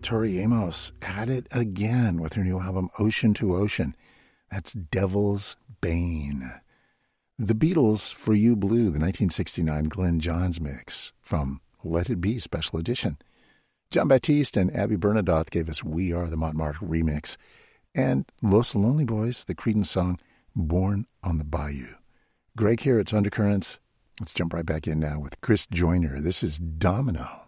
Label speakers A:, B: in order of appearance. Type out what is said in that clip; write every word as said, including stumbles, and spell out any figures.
A: Tori Amos at it again with her new album, Ocean to Ocean. That's Devil's Bane. The Beatles, For You Blue, the nineteen sixty-nine Glenn Johns mix from Let It Be Special Edition. John Baptiste and Abby Bernadotte gave us We Are the Montmartre remix. And Los Lonely Boys, the Creedence song, Born on the Bayou. Greg here, it's Undercurrents. Let's jump right back in now with Chris Joyner. This is Domino.